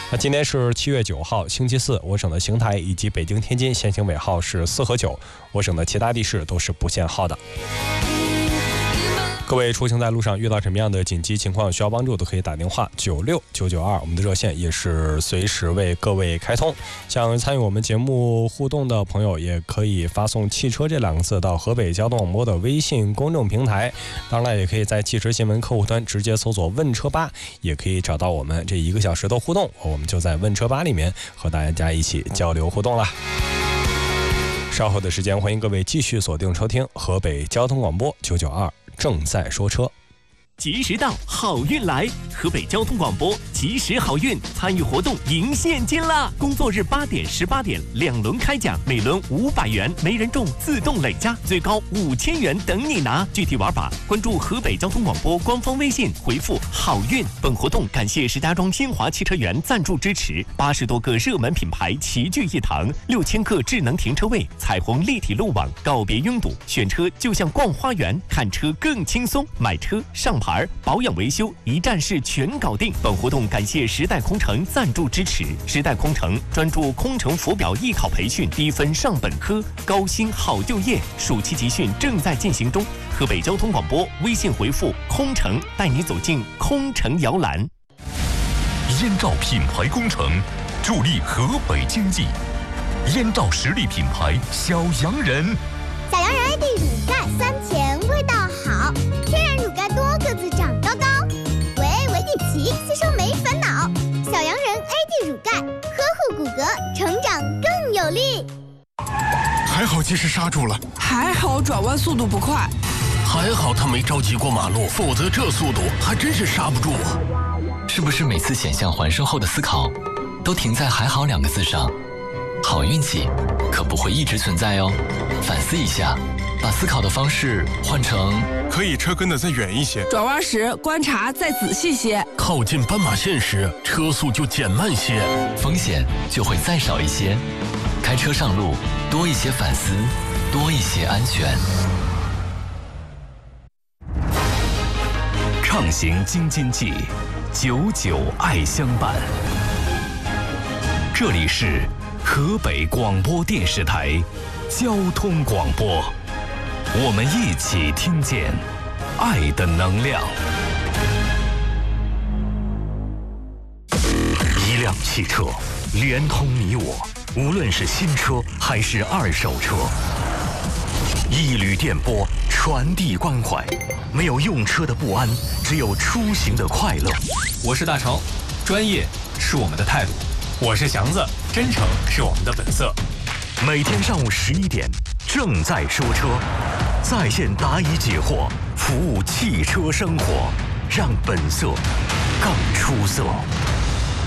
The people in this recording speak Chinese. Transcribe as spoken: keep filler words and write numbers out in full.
那今天是七月九号，星期四，我省的邢台以及北京、天津限行尾号是四和九，我省的其他地市都是不限号的。各位出行在路上遇到什么样的紧急情况需要帮助，都可以打电话九六九九二，我们的热线也是随时为各位开通。想参与我们节目互动的朋友，也可以发送汽车这两个字到河北交通广播的微信公众平台，当然也可以在汽车新闻客户端直接搜索问车吧，也可以找到我们。这一个小时的互动，我们就在问车吧里面和大家一起交流互动了。稍后的时间，欢迎各位继续锁定收听河北交通广播九九二正在说车。 吉时到，好运来！河北交通广播吉时好运参与活动赢现金啦！工作日八点、十八点两轮开奖，每轮五百元，没人中自动累加，最高五千元等你拿。具体玩法，关注河北交通广播官方微信，回复“好运”。本活动感谢石家庄新华汽车园赞助支持，八十多个热门品牌齐聚一堂，六千个智能停车位，彩虹立体路网，告别拥堵，选车就像逛花园，看车更轻松，买车上牌保养维修一站式全搞定。本活动感谢时代空乘赞助支持。时代空乘专注空乘浮表艺考培训，低分上本科，高薪好就业。暑期集训正在进行中。河北交通广播微信回复空乘，带你走进空乘摇篮。 燕赵品牌工程助力河北经济。燕赵实力品牌小洋人。 小洋人 A D 乳钙酸甜味道好，天然乳钙多个子长高高，维 A 维 D 齐，吸收没烦恼。小洋人 A D 乳钙，呵护骨骼，成长更有力。 还好及时刹住了， 还好转弯速度不快， 还好他没着急过马路，否则这速度还真是刹不住啊！ 是不是每次险象环生后的思考，都停在“还好”两个字上？好运气可不会一直存在哦，反思一下，把思考的方式换成可以车跟得再远一些， 转弯时观察再仔细些， 靠近斑马线时车速就减慢些， 风险就会再少一些。开车上路，多一些反思，多一些安全。 畅行京津冀，久久爱相伴。这里是河北广播电视台交通广播，我们一起听见爱的能量。一辆汽车连通你我，无论是新车还是二手车。一缕电波传递关怀，没有用车的不安，只有出行的快乐。 我是大成，专业是我们的态度。我是祥子，真诚是我们的本色。 每天上午十一点，正在说车，在线答疑解惑，服务汽车生活，让本色更出色。